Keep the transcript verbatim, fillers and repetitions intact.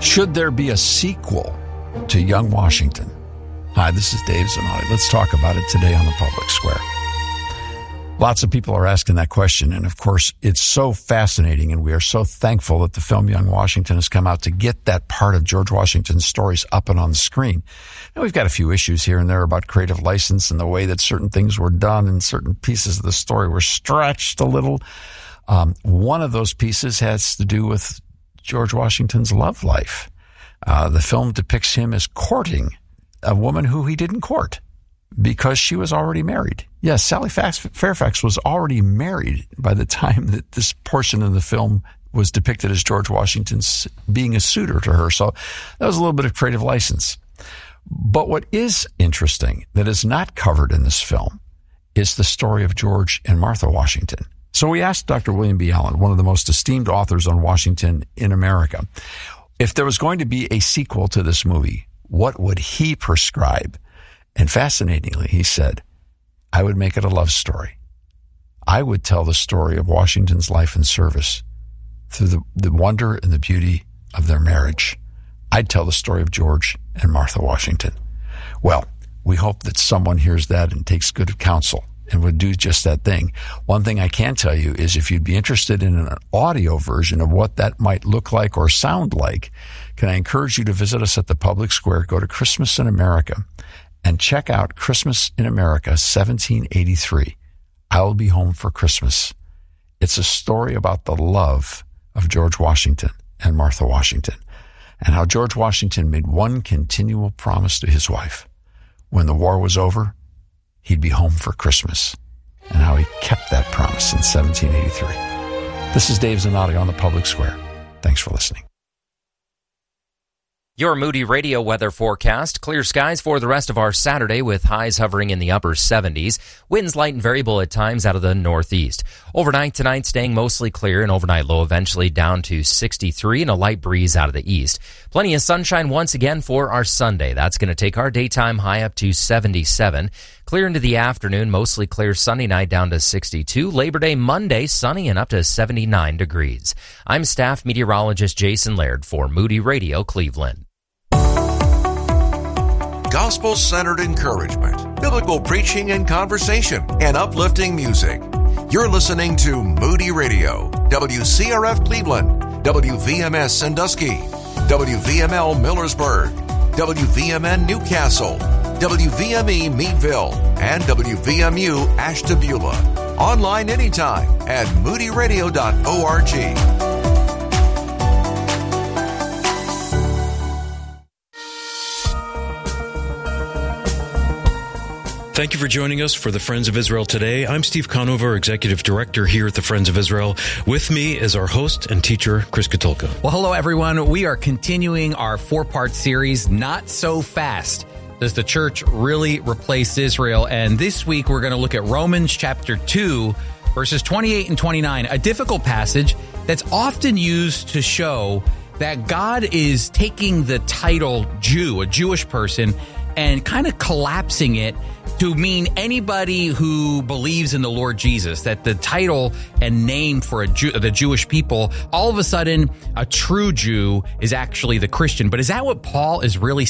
Should there be a sequel to Young Washington? Hi, this is Dave Zanotti. Let's talk about it today on the Public Square. Lots of people are asking that question, and of course, it's so fascinating, and we are so thankful that the film Young Washington has come out to get that part of George Washington's stories up and on the screen. Now, we've got a few issues here and there about creative license and the way that certain things were done and certain pieces of the story were stretched a little. Um, one of those pieces has to do with George Washington's love life. Uh, the film depicts him as courting a woman who he didn't court because she was already married. Yes, Sally Fairfax was already married by the time that this portion of the film was depicted as George Washington's being a suitor to her. So that was a little bit of creative license. But what is interesting that is not covered in this film is the story of George and Martha Washington. So we asked Doctor William B. Allen, one of the most esteemed authors on Washington in America, if there was going to be a sequel to this movie, what would he prescribe? And fascinatingly, he said, I would make it a love story. I would tell the story of Washington's life and service through the, the wonder and the beauty of their marriage. I'd tell the story of George and Martha Washington. Well, we hope that someone hears that and takes good counsel and would do just that thing. One thing I can tell you is if you'd be interested in an audio version of what that might look like or sound like, can I encourage you to visit us at the Public Square, go to Christmas in America, and check out Christmas in America seventeen eighty-three. I'll Be Home for Christmas. It's a story about the love of George Washington and Martha Washington, and how George Washington made one continual promise to his wife. When the war was over, he'd be home for Christmas, and how he kept that promise in seventeen eighty-three. This is Dave Zanotti on the Public Square. Thanks for listening. Your Moody Radio weather forecast. Clear skies for the rest of our Saturday with highs hovering in the upper seventies. Winds light and variable at times out of the northeast. Overnight tonight staying mostly clear, and overnight low eventually down to sixty-three and a light breeze out of the east. Plenty of sunshine once again for our Sunday. That's going to take our daytime high up to seventy-seven. Clear into the afternoon, mostly clear Sunday night down to sixty-two. Labor Day Monday, sunny and up to seventy-nine degrees. I'm staff meteorologist Jason Laird for Moody Radio Cleveland. Gospel-centered encouragement, biblical preaching and conversation, and uplifting music. You're listening to Moody Radio, W C R F Cleveland, W V M S Sandusky, W V M L Millersburg, W V M N Newcastle, W V M E Meadville, and W V M U Ashtabula. Online anytime at moody radio dot org. Thank you for joining us for the Friends of Israel today. I'm Steve Conover, Executive Director here at the Friends of Israel. With me is our host and teacher, Chris Katulka. Well, hello, everyone. We are continuing our four-part series, Not So Fast. Does the church really replace Israel? And this week, we're going to look at Romans chapter two, verses twenty-eight and twenty-nine, a difficult passage that's often used to show that God is taking the title Jew, a Jewish person, and kind of collapsing it to mean anybody who believes in the Lord Jesus, that the title and name for a Jew, the Jewish people, all of a sudden, a true Jew is actually the Christian. But is that what Paul is really